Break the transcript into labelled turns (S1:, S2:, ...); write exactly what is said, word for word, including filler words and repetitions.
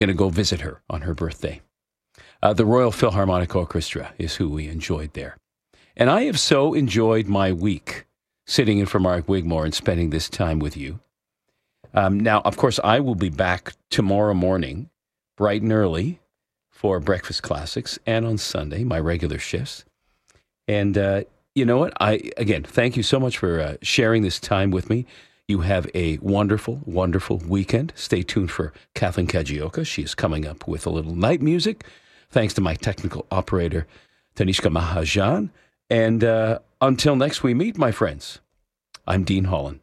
S1: going to go visit her on her birthday. Uh, the Royal Philharmonic Orchestra is who we enjoyed there. And I have so enjoyed my week sitting in for Mark Wigmore and spending this time with you. Um, now, of course, I will be back tomorrow morning, bright and early, for Breakfast Classics, and on Sunday, my regular shifts. And uh, you know what? I again, thank you so much for uh, sharing this time with me. You have a wonderful, wonderful weekend. Stay tuned for Kathleen Kajioka. She is coming up with a little night music. Thanks to my technical operator, Tanishka Mahajan. And uh, until next we meet, my friends, I'm Dean Holland.